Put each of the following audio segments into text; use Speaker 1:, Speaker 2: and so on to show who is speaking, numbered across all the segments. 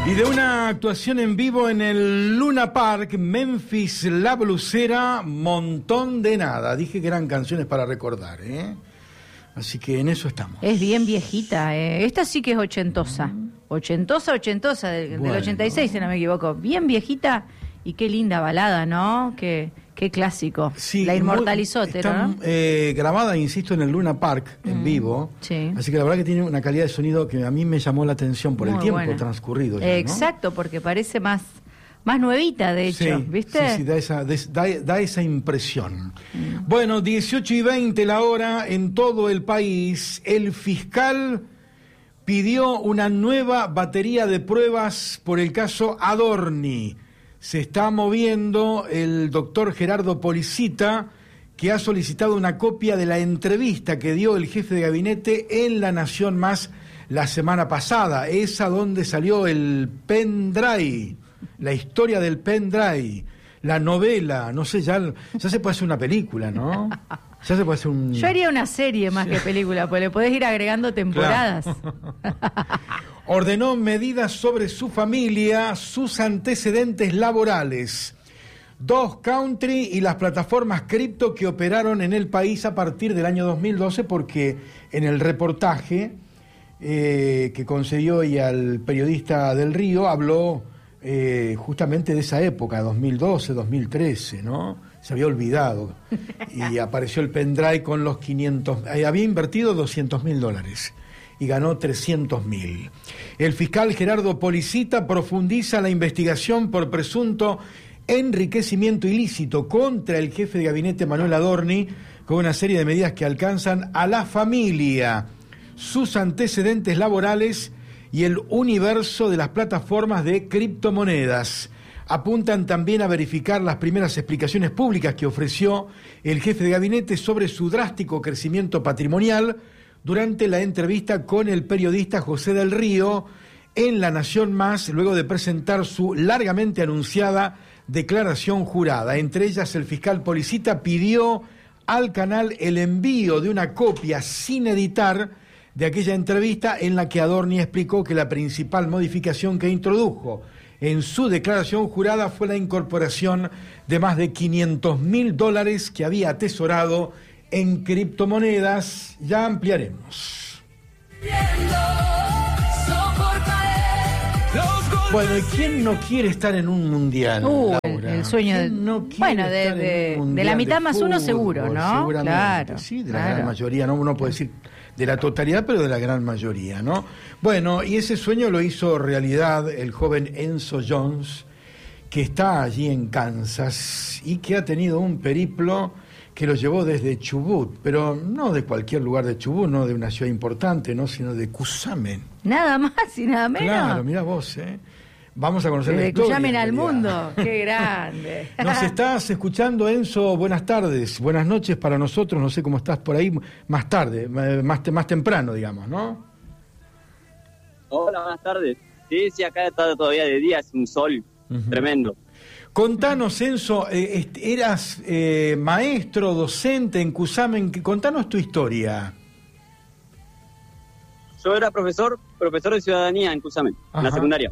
Speaker 1: Y de una actuación en vivo en el Luna Park, Memphis La Blusera, montón de nada. Dije que eran canciones para recordar, ¿eh? Así que en eso estamos.
Speaker 2: Es bien viejita, ¿eh? Esta sí que es ochentosa. Ochentosa, del 86, si no me equivoco. Bien viejita y qué linda balada, ¿no? Qué clásico.
Speaker 1: Sí,
Speaker 2: la inmortalizó,
Speaker 1: está,
Speaker 2: ¿no?
Speaker 1: Grabada, insisto, en el Luna Park, en vivo.
Speaker 2: Sí.
Speaker 1: Así que la verdad que tiene una calidad de sonido que a mí me llamó la atención por
Speaker 2: Muy
Speaker 1: el tiempo
Speaker 2: buena.
Speaker 1: transcurrido. Ya, ¿no?
Speaker 2: Exacto, porque parece más nuevita, de hecho,
Speaker 1: Sí,
Speaker 2: ¿viste?
Speaker 1: Sí, da esa impresión. Bueno, 18:20 la hora en todo el país. El fiscal pidió una nueva batería de pruebas por el caso Adorni. Se está moviendo el doctor Gerardo Policita, que ha solicitado una copia de la entrevista que dio el jefe de gabinete en La Nación Más la semana pasada. Esa donde salió el pendrive, la historia del pendrive, la novela, no sé, ya se puede hacer una película, ¿no? Ya se puede hacer un...
Speaker 2: Yo haría una serie más que película, pues le podés ir agregando temporadas.
Speaker 1: Claro. Ordenó medidas sobre su familia, sus antecedentes laborales. 2Country y las plataformas cripto que operaron en el país a partir del año 2012, porque en el reportaje que concedió hoy al periodista del Río habló justamente de esa época, 2012, 2013, ¿no? Se había olvidado. Y apareció el pendrive con los 500... había invertido $200.000 y ganó 300.000. El fiscal Gerardo Policita profundiza la investigación por presunto enriquecimiento ilícito contra el jefe de gabinete Manuel Adorni, con una serie de medidas que alcanzan a la familia, sus antecedentes laborales y el universo de las plataformas de criptomonedas. Apuntan también a verificar las primeras explicaciones públicas que ofreció el jefe de gabinete sobre su drástico crecimiento patrimonial durante la entrevista con el periodista José del Río en La Nación Más, luego de presentar su largamente anunciada declaración jurada. Entre ellas, el fiscal Policita pidió al canal el envío de una copia sin editar de aquella entrevista en la que Adorni explicó que la principal modificación que introdujo en su declaración jurada fue la incorporación de más de $500.000 que había atesorado en criptomonedas. Ya ampliaremos. Bueno, ¿y quién no quiere estar en un mundial, Laura?
Speaker 2: El sueño de...
Speaker 1: No
Speaker 2: bueno, de la mitad más uno seguro, ¿no?
Speaker 1: Seguramente,
Speaker 2: Claro,
Speaker 1: sí, de la gran mayoría, no uno puede decir de la totalidad, pero de la gran mayoría, ¿no? Bueno, y ese sueño lo hizo realidad el joven Enzo Jones, que está allí en Kansas y que ha tenido un periplo que lo llevó desde Chubut, pero no de cualquier lugar de Chubut, no de una ciudad importante, no, sino de Cusamen.
Speaker 2: Nada más y nada menos.
Speaker 1: Claro, mira vos, Vamos a conocer la historia.
Speaker 2: Cusamen al mundo, qué grande.
Speaker 1: Nos estás escuchando, Enzo, buenas tardes, buenas noches para nosotros, no sé cómo estás por ahí, más tarde, más temprano, digamos, ¿no?
Speaker 3: Hola, buenas tardes. Sí, acá está todavía de día, es un sol tremendo.
Speaker 1: Contanos, Enzo, eras maestro, docente en Cusamen, contanos tu historia.
Speaker 3: Yo era profesor de ciudadanía en Cusamen, en la secundaria.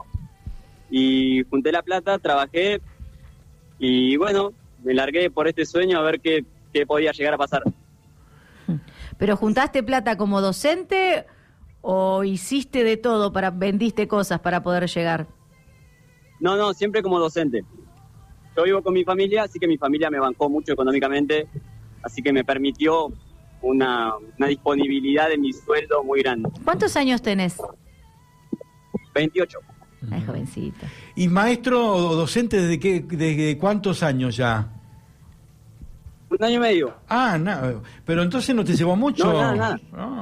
Speaker 3: Y junté la plata, trabajé y bueno, me largué por este sueño a ver qué podía llegar a pasar.
Speaker 2: ¿Pero juntaste plata como docente o hiciste de todo, vendiste cosas para poder llegar?
Speaker 3: No, siempre como docente. Yo vivo con mi familia, así que mi familia me bancó mucho económicamente, así que me permitió una disponibilidad de mi sueldo muy grande.
Speaker 2: ¿Cuántos años tenés?
Speaker 3: 28.
Speaker 2: Ay, jovencito.
Speaker 1: ¿Y maestro o docente desde cuántos años ya?
Speaker 3: 1 año y medio.
Speaker 1: Ah, pero entonces no te llevó mucho.
Speaker 3: No, nada.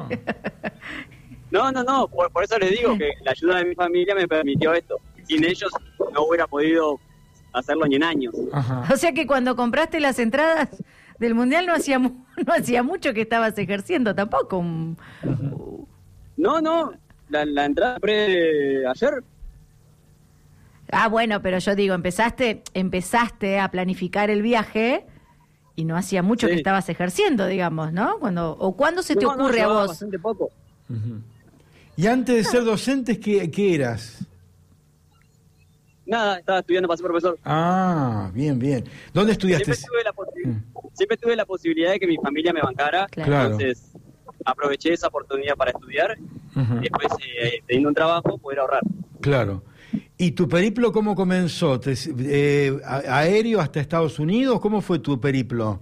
Speaker 3: No, por eso les digo que la ayuda de mi familia me permitió esto. Sin ellos no hubiera podido hacerlo ni en años.
Speaker 2: Ajá. O sea que cuando compraste las entradas del Mundial no hacía mucho que estabas ejerciendo tampoco.
Speaker 3: No, la entrada ayer.
Speaker 2: Ah, bueno, pero yo digo, empezaste a planificar el viaje y no hacía mucho que estabas ejerciendo, digamos, ¿no? ¿Cuándo se te ocurre a vos?
Speaker 3: Bastante poco.
Speaker 1: Y antes de ser docente, ¿qué eras?
Speaker 3: Nada, estaba estudiando para ser profesor.
Speaker 1: Ah, bien, bien. ¿Dónde estudiaste?
Speaker 3: Siempre tuve la posibilidad de que mi familia me bancara.
Speaker 1: Claro.
Speaker 3: Entonces aproveché esa oportunidad para estudiar.
Speaker 1: Uh-huh.
Speaker 3: Después, teniendo un trabajo, poder ahorrar.
Speaker 1: Claro. ¿Y tu periplo cómo comenzó? ¿Aéreo hasta Estados Unidos? ¿Cómo fue tu periplo?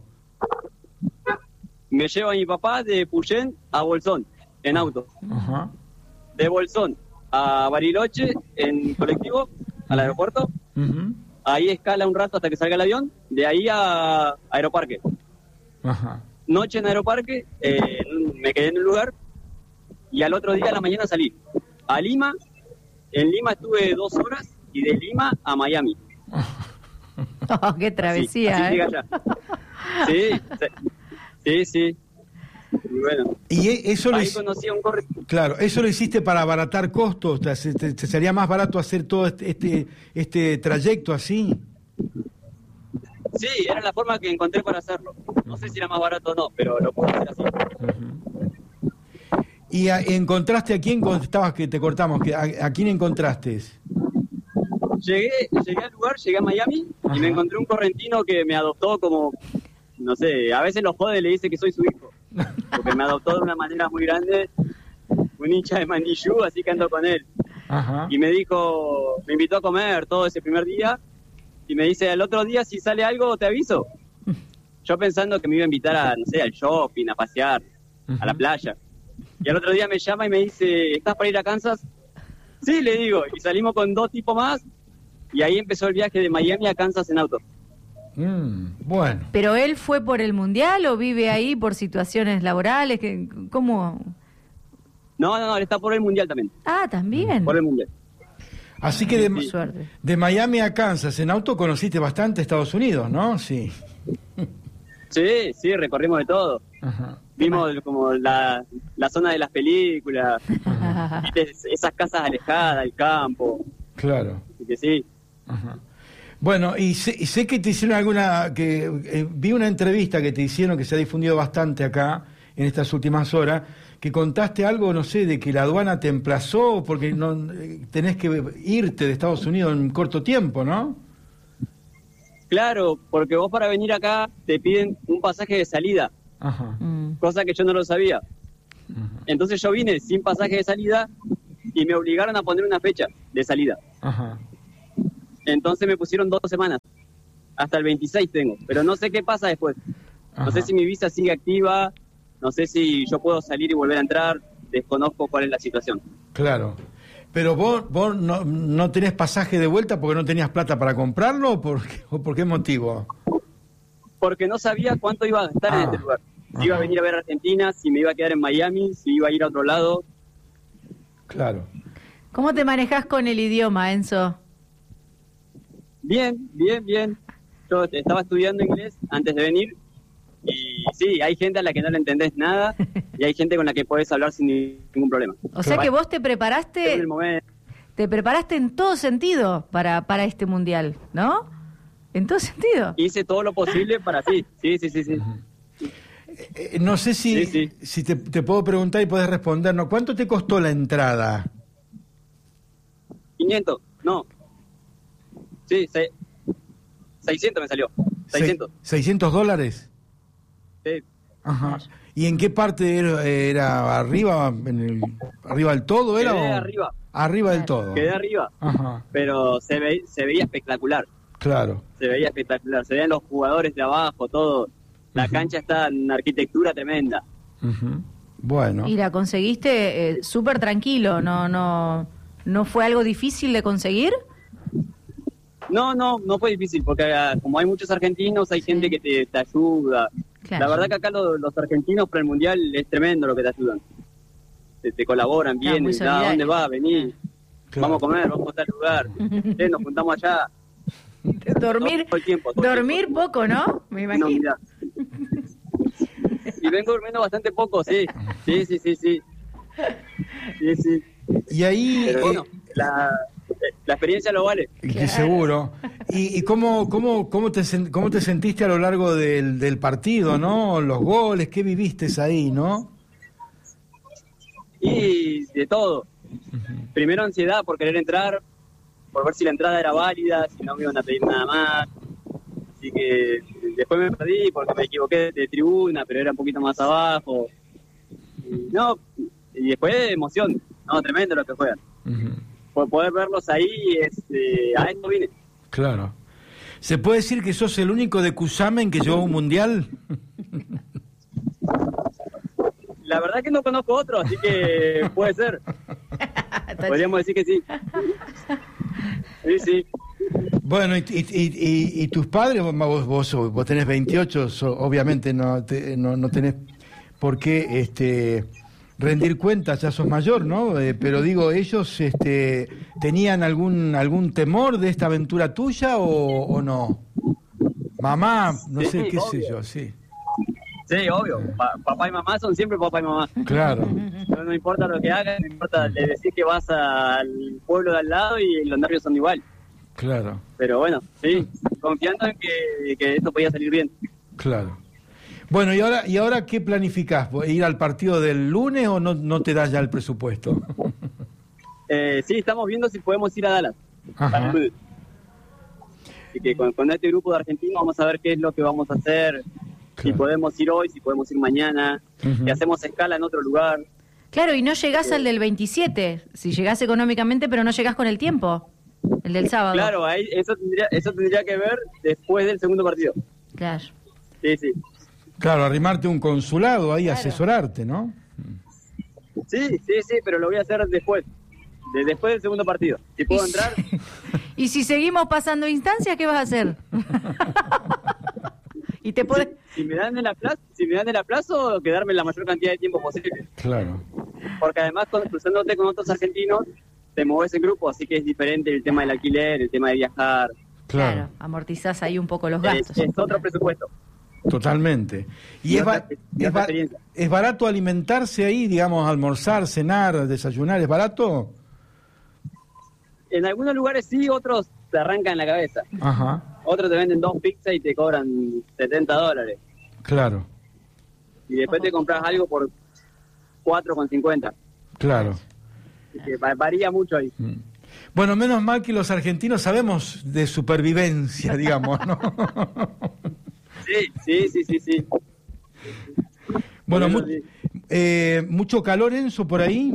Speaker 3: Me lleva mi papá de Puyén a Bolsón, en auto.
Speaker 1: Uh-huh.
Speaker 3: De Bolsón a Bariloche, en colectivo, al aeropuerto.
Speaker 1: Uh-huh.
Speaker 3: Ahí escala un rato hasta que salga el avión. De ahí a Aeroparque.
Speaker 1: Uh-huh.
Speaker 3: Noche en Aeroparque, me quedé en un lugar. Y al otro día a la mañana salí a Lima. En Lima estuve 2 horas y de Lima a Miami.
Speaker 2: Oh, qué travesía,
Speaker 3: así llegué allá. Sí. Y bueno.
Speaker 1: Y eso
Speaker 3: ahí conocí a un
Speaker 1: Claro, eso lo hiciste para abaratar costos. ¿Te sería más barato hacer todo este trayecto así?
Speaker 3: Sí, era la forma que encontré para hacerlo. No sé si era más barato o no, pero lo puedo hacer así.
Speaker 1: Uh-huh. ¿Y encontraste a quién estabas que te cortamos? ¿A quién encontraste?
Speaker 3: Llegué al lugar, llegué a Miami. Ajá. Y me encontré un correntino que me adoptó como, no sé, a veces los jodes le dice que soy su hijo, porque me adoptó de una manera muy grande, un hincha de Mandillú, así que ando con él.
Speaker 1: Ajá.
Speaker 3: Y me invitó a comer todo ese primer día, y me dice, al otro día si sale algo te aviso. Yo pensando que me iba a invitar a, no sé, al shopping, a pasear, a la playa. Y al otro día me llama y me dice, ¿estás para ir a Kansas? Sí, le digo, y salimos con 2 tipos más, y ahí empezó el viaje de Miami a Kansas en auto.
Speaker 1: Bueno.
Speaker 2: ¿Pero él fue por el Mundial o vive ahí por situaciones laborales? ¿Cómo?
Speaker 3: No, él está por el Mundial también.
Speaker 2: Ah, ¿también?
Speaker 3: Por el Mundial.
Speaker 1: Así que de Miami a Kansas en auto conociste bastante Estados Unidos, ¿no? Sí.
Speaker 3: Sí, recorrimos de todo. Ajá. Vimos como la zona de las películas, esas casas alejadas, el campo.
Speaker 1: Claro.
Speaker 3: Así que sí.
Speaker 1: Ajá. Bueno, y sé que te hicieron vi una entrevista que te hicieron que se ha difundido bastante acá en estas últimas horas, que contaste algo, no sé, de que la aduana te emplazó porque no tenés que irte de Estados Unidos en corto tiempo, ¿no?
Speaker 3: Claro, porque vos para venir acá te piden un pasaje de salida. Ajá. Cosa que yo no lo sabía. Ajá. Entonces yo vine sin pasaje de salida y me obligaron a poner una fecha de salida. Ajá. Entonces me pusieron 2 semanas. Hasta el 26 tengo, pero no sé qué pasa después. Ajá. No sé si mi visa sigue activa, no sé si yo puedo salir y volver a entrar, desconozco cuál es la situación.
Speaker 1: Claro. Pero vos no tenés pasaje de vuelta porque no tenías plata para comprarlo o por qué motivo?
Speaker 3: Porque no sabía cuánto iba a gastar en este lugar. Si iba a venir a ver Argentina, si me iba a quedar en Miami, si iba a ir a otro lado.
Speaker 1: Claro.
Speaker 2: ¿Cómo te manejás con el idioma, Enzo?
Speaker 3: Bien. Yo estaba estudiando inglés antes de venir y sí, hay gente a la que no le entendés nada y hay gente con la que podés hablar sin ningún problema.
Speaker 2: O sea que vos te preparaste en todo sentido para este mundial, ¿no? En todo sentido.
Speaker 3: Hice todo lo posible para sí.
Speaker 1: No sé si te puedo preguntar y podés respondernos. ¿Cuánto te costó la entrada?
Speaker 3: 500, no. Sí, 600 me salió. 600.
Speaker 1: ¿$600?
Speaker 3: Sí.
Speaker 1: Ajá. ¿Y en qué parte era? ¿Arriba? ¿Arriba del todo era?
Speaker 3: Quedé arriba.
Speaker 1: Arriba del todo.
Speaker 3: Quedé arriba.
Speaker 1: Ajá.
Speaker 3: Pero se veía espectacular.
Speaker 1: Claro.
Speaker 3: Se veía espectacular. Se veían los jugadores de abajo, todo. La cancha está en arquitectura tremenda.
Speaker 1: Bueno.
Speaker 2: Y la conseguiste súper tranquilo, ¿no fue algo difícil de conseguir?
Speaker 3: No fue difícil, porque como hay muchos argentinos, hay gente que te ayuda. Claro. La verdad que acá los argentinos para el Mundial es tremendo lo que te ayudan. Te colaboran bien, ¿a dónde va? Vení, claro. Vamos a comer, vamos a tal lugar, nos juntamos allá.
Speaker 2: Dormir poco, ¿no? Me imagino.
Speaker 3: Y vengo durmiendo bastante poco, sí.
Speaker 1: Y ahí...
Speaker 3: Pero bueno, la experiencia lo vale.
Speaker 1: Que seguro. ¿Y cómo te sentiste a lo largo del partido, no? Los goles, ¿qué viviste ahí, no?
Speaker 3: Y de todo. Primero ansiedad por querer entrar, por ver si la entrada era válida, si no me iban a pedir nada más. Así que después me perdí porque me equivoqué de tribuna, pero era un poquito más abajo. Y después emoción, tremendo lo que juegan. Por poder verlos ahí, a esto vine.
Speaker 1: Claro. ¿Se puede decir que sos el único de Cusamen que llegó a un mundial?
Speaker 3: La verdad que no conozco otro, así que puede ser. Podríamos decir que sí. Sí.
Speaker 1: Bueno, y tus padres, vos tenés 28, obviamente no tenés por qué rendir cuentas, ya sos mayor, ¿no? Pero digo, ¿ellos tenían algún temor de esta aventura tuya o no? Mamá, no sé, qué
Speaker 3: obvio.
Speaker 1: sé yo, sí.
Speaker 3: Sí, obvio. Papá y mamá son siempre papá y mamá.
Speaker 1: Claro.
Speaker 3: No importa lo que hagan, no importa, le decís que vas al pueblo de al lado y los nervios son igual.
Speaker 1: Claro.
Speaker 3: Pero bueno, sí, confiando en que esto podía salir bien.
Speaker 1: Claro. Bueno, ¿y ahora qué planificás? ¿Ir al partido del lunes o no te da ya el presupuesto?
Speaker 3: Sí, estamos viendo si podemos ir a Dallas.
Speaker 1: Ajá.
Speaker 3: Así que con este grupo de argentinos vamos a ver qué es lo que vamos a hacer.
Speaker 1: Claro.
Speaker 3: Si podemos ir hoy, si podemos ir mañana, si hacemos escala en otro lugar.
Speaker 2: Claro, y no llegás al del 27, si llegás económicamente, pero no llegás con el tiempo, el del sábado.
Speaker 3: Claro, ahí, eso tendría que ver después del segundo partido.
Speaker 2: Claro.
Speaker 3: Sí.
Speaker 1: Claro, arrimarte un consulado ahí,
Speaker 2: Claro.
Speaker 1: asesorarte, ¿no?
Speaker 3: Sí, pero lo voy a hacer después del segundo partido. Si puedo entrar,
Speaker 2: Y si seguimos pasando instancias, ¿qué vas a hacer? Y te podés...
Speaker 3: si me dan el aplazo, quedarme la mayor cantidad de tiempo posible.
Speaker 1: Claro.
Speaker 3: Porque además, cruzándote con otros argentinos, te mueves en grupo, así que es diferente el tema del alquiler, el tema de viajar.
Speaker 2: Claro, amortizás ahí un poco los gastos.
Speaker 3: Es otro presupuesto.
Speaker 1: Totalmente. ¿Y
Speaker 3: otra experiencia.
Speaker 1: es barato alimentarse ahí, digamos, almorzar, cenar, desayunar? ¿Es barato?
Speaker 3: En algunos lugares sí, otros te arrancan la cabeza.
Speaker 1: Ajá.
Speaker 3: Otros te venden 2 pizzas y te cobran $70.
Speaker 1: Claro,
Speaker 3: Y después te compras algo por 4,50.
Speaker 1: claro.
Speaker 3: Así que varía mucho ahí.
Speaker 1: Bueno, menos mal que los argentinos sabemos de supervivencia, digamos, ¿no?
Speaker 3: Sí.
Speaker 1: Bueno,
Speaker 3: Sí.
Speaker 1: ¿mucho calor, Enzo, por ahí?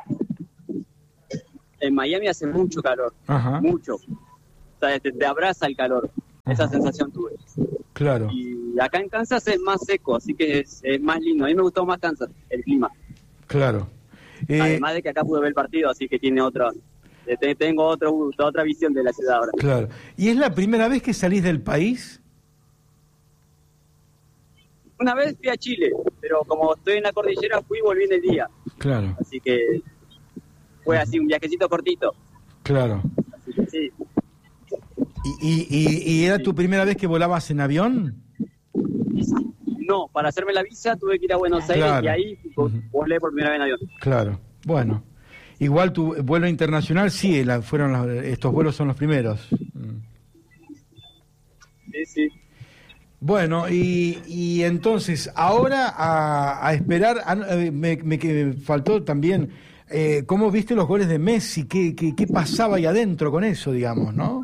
Speaker 3: En Miami hace mucho calor.
Speaker 1: Ajá.
Speaker 3: Mucho. O sea, te abraza el calor. Esa sensación tuve.
Speaker 1: Claro,
Speaker 3: Y acá en Kansas es más seco, así que es más lindo. A mí me gustó más Kansas, el clima.
Speaker 1: claro.
Speaker 3: Además de que acá pude ver el partido, así que tiene tengo otra visión de la ciudad ahora.
Speaker 1: Claro. ¿Y es la primera vez que salís del país?
Speaker 3: Una vez fui a Chile, pero como estoy en la cordillera, fui y volví en el día.
Speaker 1: Claro,
Speaker 3: Así que fue así, un viajecito cortito.
Speaker 1: claro.
Speaker 3: Así que sí.
Speaker 1: ¿Y era tu primera vez que volabas en avión?
Speaker 3: No, para hacerme la visa tuve que ir a Buenos Aires
Speaker 1: Claro.
Speaker 3: y ahí volé por primera vez en avión.
Speaker 1: Claro, bueno. Igual tu vuelo internacional, sí, estos vuelos son los primeros.
Speaker 3: Sí.
Speaker 1: Bueno, y entonces, ahora a esperar, me faltó también, ¿cómo viste los goles de Messi? ¿Qué pasaba ahí adentro con eso, digamos, no?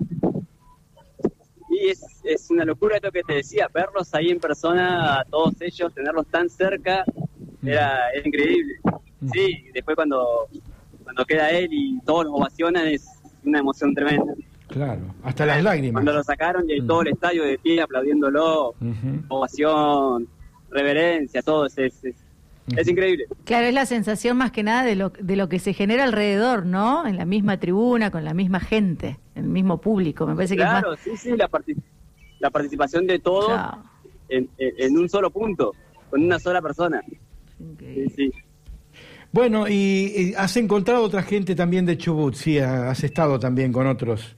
Speaker 3: Y es una locura esto que te decía, verlos ahí en persona, a todos ellos, tenerlos tan cerca, era increíble. Sí, después cuando queda él y todos lo ovacionan es una emoción tremenda.
Speaker 1: Claro, hasta las lágrimas.
Speaker 3: Cuando lo sacaron y todo el estadio de pie aplaudiéndolo, ovación, reverencia, todo, es increíble.
Speaker 2: Claro, es la sensación más que nada de lo que se genera alrededor, ¿no? En la misma tribuna, con la misma gente, el mismo público. Me parece que
Speaker 3: Claro,
Speaker 2: es más...
Speaker 3: sí, la participación de todos
Speaker 2: Claro.
Speaker 3: en un solo punto, con una sola persona.
Speaker 2: Increíble.
Speaker 3: Sí.
Speaker 1: Bueno, y has encontrado otra gente también de Chubut, sí, has estado también con otros.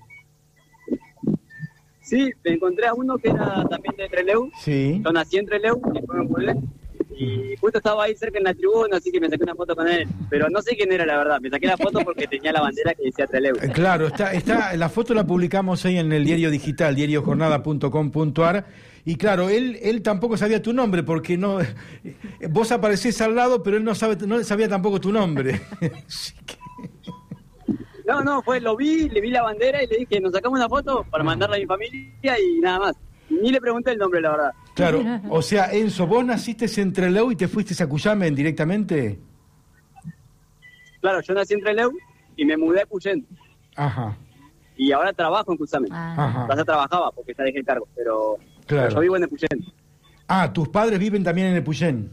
Speaker 3: Sí, me encontré a uno que era también de Trelew.
Speaker 1: Sí.
Speaker 3: Yo nací en Trelew, después me mudé. Y justo estaba ahí cerca en la tribuna, así que me saqué una foto con él. Pero no sé quién era, la verdad. Me saqué la foto porque tenía la bandera que decía Trelew.
Speaker 1: Claro, la foto la publicamos ahí en el diario digital, diariojornada.com.ar. Y claro, él tampoco sabía tu nombre, porque no, vos aparecés al lado, pero él no sabía tampoco tu nombre. Así que...
Speaker 3: No, lo vi, le vi la bandera y le dije, nos sacamos una foto para mandarla a mi familia y nada más. Ni le pregunté el nombre, la verdad.
Speaker 1: Claro, o sea, Enzo, ¿vos naciste en Trelew y te fuiste a Cuyamen directamente?
Speaker 3: Claro, yo nací en Trelew y me mudé a Epuyén.
Speaker 1: Ajá.
Speaker 3: Y ahora trabajo en Cuyamen.
Speaker 1: Ajá.
Speaker 3: Ya trabajaba porque ya dejé el cargo, pero
Speaker 1: Claro.
Speaker 3: yo vivo en Epuyén.
Speaker 1: Ah, tus padres viven también en Epuyén.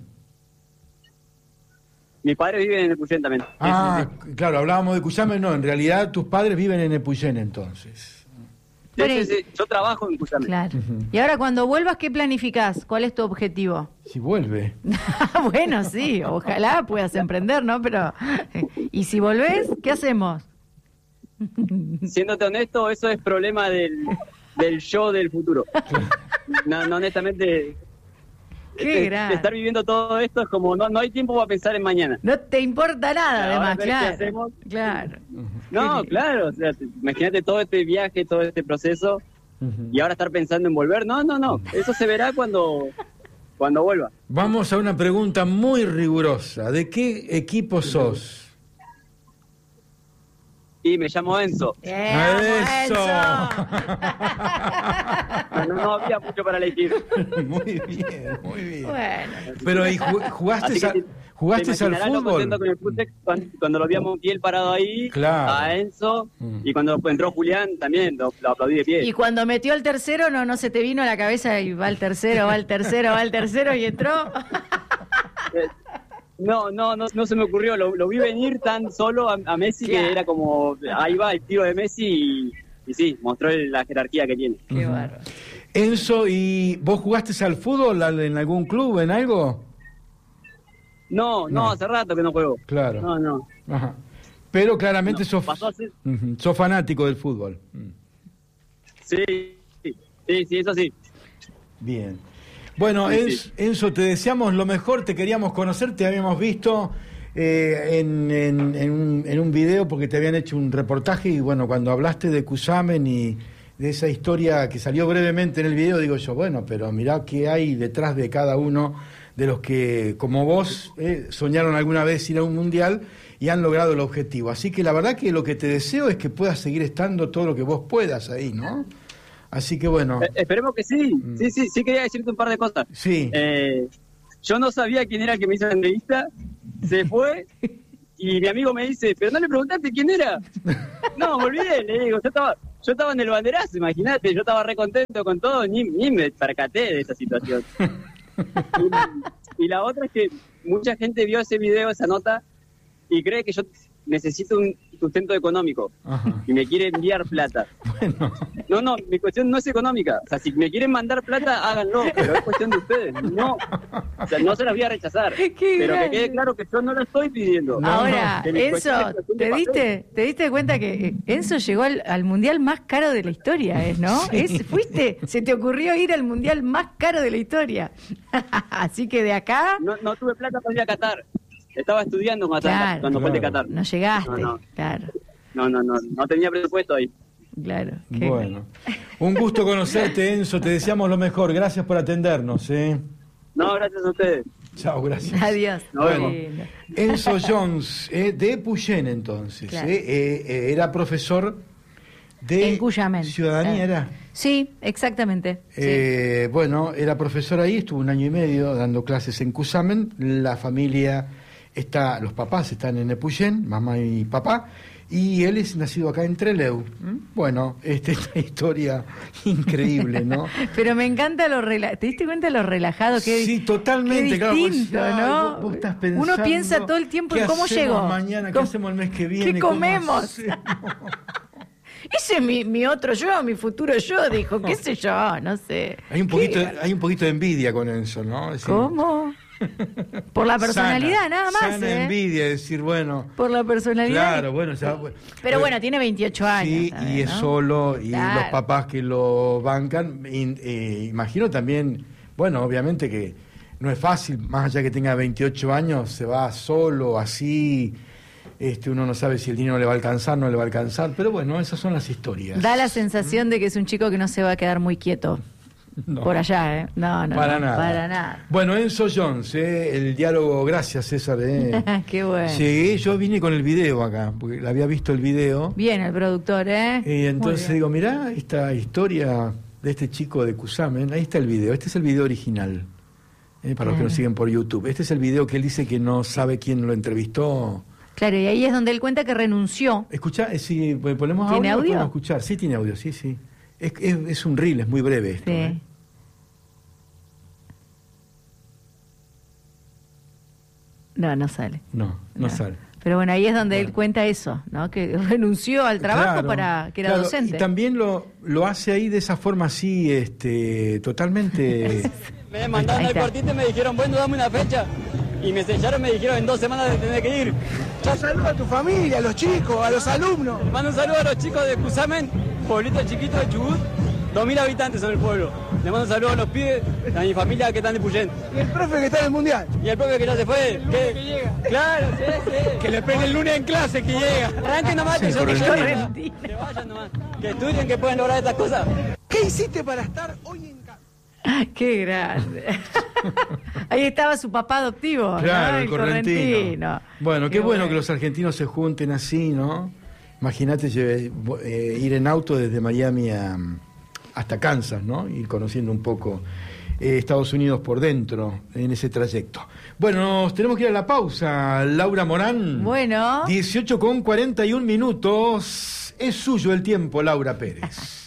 Speaker 3: Mis padres viven en Epuyén también.
Speaker 1: Ah,
Speaker 3: Sí.
Speaker 1: claro, hablábamos de Cuyamen, no, en realidad tus padres viven en Epuyén entonces.
Speaker 3: Sí, yo trabajo en Cuyamen.
Speaker 2: Claro. Y ahora cuando vuelvas, ¿qué planificás? ¿Cuál es tu objetivo?
Speaker 1: Si vuelve.
Speaker 2: Bueno, sí, ojalá puedas emprender, ¿no? Pero, ¿y si volvés, qué hacemos?
Speaker 3: Siéndote honesto, eso es problema del yo del futuro. No, honestamente,
Speaker 2: Qué grande.
Speaker 3: estar viviendo todo esto es como, no hay tiempo para pensar en mañana.
Speaker 2: No te importa nada,
Speaker 3: Ahora
Speaker 2: además,
Speaker 3: ver qué
Speaker 2: claro.
Speaker 3: hacemos.
Speaker 2: Claro.
Speaker 3: No, claro, o sea, imagínate todo este viaje, todo este proceso, y ahora estar pensando en volver. No, eso se verá cuando vuelva.
Speaker 1: Vamos a una pregunta muy rigurosa. ¿De qué equipo sos?
Speaker 3: Y me llamo Enzo.
Speaker 1: ¡Eso!
Speaker 3: No había mucho para elegir.
Speaker 1: Muy bien, muy bien.
Speaker 2: Bueno.
Speaker 1: Pero ¿y jugaste,
Speaker 3: Así que
Speaker 1: jugaste
Speaker 3: te
Speaker 1: al
Speaker 3: imaginarás lo contento
Speaker 1: fútbol?
Speaker 3: con el Futex cuando lo vi a Montiel parado ahí,
Speaker 1: Claro.
Speaker 3: a Enzo,
Speaker 1: Mm.
Speaker 3: y cuando entró Julián también lo aplaudí de pie.
Speaker 2: Y cuando metió el tercero, no se te vino a la cabeza y va el tercero y entró.
Speaker 3: No se me ocurrió, lo vi venir tan solo a Messi
Speaker 2: Claro.
Speaker 3: que era como, ahí va el tiro de Messi y sí, mostró la jerarquía que tiene.
Speaker 2: Qué bárbaro.
Speaker 1: Enzo, ¿y vos jugaste al fútbol en algún club, en algo?
Speaker 3: No, hace rato que no juego.
Speaker 1: Claro.
Speaker 3: No.
Speaker 1: Ajá. Pero claramente
Speaker 3: No,
Speaker 1: sos,
Speaker 3: pasó a ser-
Speaker 1: sos fanático del fútbol.
Speaker 3: Sí, eso sí.
Speaker 1: Bien. Bueno,
Speaker 3: Sí.
Speaker 1: Enzo, te deseamos lo mejor, te queríamos conocer, te habíamos visto en un video porque te habían hecho un reportaje y bueno, cuando hablaste de Cuyamen y de esa historia que salió brevemente en el video, digo yo, bueno, pero mirá qué hay detrás de cada uno de los que, como vos, soñaron alguna vez ir a un mundial y han logrado el objetivo. Así que la verdad que lo que te deseo es que puedas seguir estando todo lo que vos puedas ahí, ¿no? Así que bueno.
Speaker 3: Esperemos que sí. Sí, quería decirte un par de cosas.
Speaker 1: Sí.
Speaker 3: Yo no sabía quién era el que me hizo la entrevista, se fue y mi amigo me dice, pero no le preguntaste quién era. No, me olvidé, le digo, yo estaba en el banderazo, imagínate, yo estaba re contento con todo, ni me percaté de esa situación. Y la otra es que mucha gente vio ese video, esa nota, y cree que yo necesito un sustento económico.
Speaker 1: Ajá.
Speaker 3: Y me quiere enviar plata.
Speaker 1: Bueno.
Speaker 3: No, mi cuestión no es económica. O sea, si me quieren mandar plata, háganlo, pero es cuestión de ustedes. No, o sea, no se las voy a rechazar.
Speaker 2: Qué
Speaker 3: Pero
Speaker 2: grande.
Speaker 3: que quede claro que yo no lo estoy pidiendo.
Speaker 2: Ahora,
Speaker 3: Que mi cuestión
Speaker 2: Enzo,
Speaker 3: es cuestión de papel.
Speaker 2: ¿te diste cuenta que Enzo llegó al mundial más caro de la historia, ¿no? Se te ocurrió ir al mundial más caro de la historia. Así que de acá,
Speaker 3: No tuve plata para ir a Qatar. Estaba estudiando
Speaker 2: claro,
Speaker 3: cuando fue el de Qatar.
Speaker 2: no llegaste,
Speaker 3: No.
Speaker 2: claro,
Speaker 3: No tenía presupuesto ahí.
Speaker 2: claro.
Speaker 1: Bueno, un gusto conocerte, Enzo. Te deseamos lo mejor. Gracias por atendernos.
Speaker 3: No, gracias a ustedes.
Speaker 1: Chao, gracias.
Speaker 2: Adiós.
Speaker 3: Nos
Speaker 2: Qué
Speaker 3: vemos.
Speaker 2: lindo.
Speaker 1: Enzo Jones, de Epuyén, entonces.
Speaker 2: Claro.
Speaker 1: Era profesor de
Speaker 2: En Cuyamen.
Speaker 1: Ciudadanía,
Speaker 2: Claro.
Speaker 1: era.
Speaker 2: Sí, exactamente. Sí.
Speaker 1: Bueno, era profesor ahí, estuvo 1 año y medio dando clases en Cuyamen. La familia los papás están en Epuyén, mamá y papá, y él es nacido acá en Trelew. Bueno, esta historia increíble, ¿no?
Speaker 2: Pero me encanta ¿te diste cuenta de lo relajado que es?
Speaker 1: Sí, totalmente,
Speaker 2: Qué
Speaker 1: claro. Vos
Speaker 2: distinto,
Speaker 1: decís,
Speaker 2: ¿no?
Speaker 1: vos estás pensando,
Speaker 2: Uno piensa todo el tiempo en
Speaker 1: ¿qué
Speaker 2: cómo
Speaker 1: hacemos
Speaker 2: llegó?
Speaker 1: mañana? ¿Qué
Speaker 2: ¿Cómo-
Speaker 1: hacemos el mes que viene?
Speaker 2: ¿Qué
Speaker 1: ¿Cómo
Speaker 2: comemos?
Speaker 1: hacemos?
Speaker 2: Ese es mi otro yo, mi futuro yo, dijo, qué sé yo, no sé.
Speaker 1: Hay un poquito de envidia con eso, ¿no? Es decir,
Speaker 2: ¿Cómo? Por la personalidad,
Speaker 1: sana,
Speaker 2: nada más.
Speaker 1: Sana envidia, decir, bueno.
Speaker 2: Por la personalidad.
Speaker 1: Claro, bueno,
Speaker 2: Pero bueno, tiene 28 años.
Speaker 1: Sí,
Speaker 2: también,
Speaker 1: y es
Speaker 2: ¿no?
Speaker 1: solo, y
Speaker 2: Claro.
Speaker 1: los papás que lo bancan. Imagino también, bueno, obviamente que no es fácil, más allá que tenga 28 años, se va solo, así. Uno no sabe si el dinero le va a alcanzar, no le va a alcanzar, pero bueno, esas son las historias.
Speaker 2: Da la sensación de que es un chico que no se va a quedar muy quieto.
Speaker 1: No.
Speaker 2: Por allá, ¿eh? No,
Speaker 1: Para nada.
Speaker 2: Para nada.
Speaker 1: Bueno, Enzo Jones, el diálogo, gracias César.
Speaker 2: Qué bueno.
Speaker 1: Sí, yo vine con el video acá, porque había visto el video.
Speaker 2: Bien el productor, ¿eh?
Speaker 1: Y entonces digo, mirá esta historia de este chico de Cusamen, ahí está el video, este es el video original, para los que nos siguen por YouTube. Este es el video que él dice que no sabe quién lo entrevistó.
Speaker 2: Claro, y ahí es donde él cuenta que renunció.
Speaker 1: Escucha, si ponemos
Speaker 2: ¿Tiene audio?
Speaker 1: Podemos escuchar. Sí, tiene audio, sí, sí. Es un reel, es muy breve esto.
Speaker 2: Sí. No sale.
Speaker 1: No sale.
Speaker 2: Pero bueno, ahí es donde él cuenta eso, ¿no? Que renunció al trabajo para que era docente.
Speaker 1: Y también lo hace ahí de esa forma así, totalmente...
Speaker 3: Me mandaron al cuartito y me dijeron, bueno, dame una fecha. Y me sellaron, me dijeron, en 2 semanas tenés que ir.
Speaker 4: Yo saludo a tu familia, a los chicos, a los alumnos.
Speaker 3: Mando un saludo a los chicos de Cusamen, pueblito chiquito de Chubut. 2.000 habitantes son el pueblo. Le mando un saludo a los pibes, a mi familia que están de Puyén.
Speaker 4: Y el profe que está en el mundial.
Speaker 3: Y el profe que ya se fue.
Speaker 4: El lunes que llega.
Speaker 3: Claro, sí.
Speaker 4: Que le pegue el lunes en clase que llega.
Speaker 3: Arranquen nomás, que yo te
Speaker 2: Correntina.
Speaker 3: Que vayan nomás. Que estudien, que pueden lograr estas cosas.
Speaker 4: ¿Qué hiciste para estar hoy en casa?
Speaker 2: Qué grande. Ahí estaba su papá adoptivo,
Speaker 1: Claro,
Speaker 2: ¿no?
Speaker 1: el correntino. Bueno, qué bueno que los argentinos se junten así, ¿no? Imagínate ir en auto desde Miami hasta Kansas, ¿no? Ir conociendo un poco Estados Unidos por dentro en ese trayecto. Bueno, nos tenemos que ir a la pausa. Laura Morán.
Speaker 2: Bueno.
Speaker 1: 18:41. Es suyo el tiempo, Laura Pérez.